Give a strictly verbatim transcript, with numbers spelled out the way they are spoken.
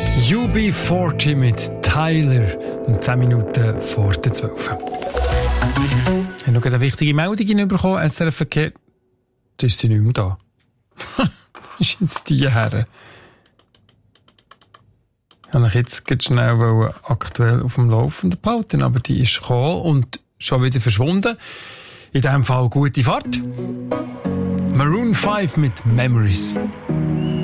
U B vierzig mit Tyler um zehn Minuten vor der zwölf. Ich habe noch eine wichtige Meldung bekommen. S R F Verkehr, da ist sie nicht mehr da. Ist jetzt die her? Ich wollte jetzt ganz schnell aktuell auf dem Laufenden behalten, aber die ist gekommen und schon wieder verschwunden. In diesem Fall gute Fahrt. Maroon fünf mit Memories.